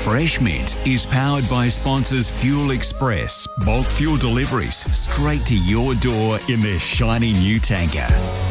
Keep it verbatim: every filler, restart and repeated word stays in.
Fresh Mint is powered by sponsors Fuel Express, bulk fuel deliveries straight to your door in their shiny new tanker.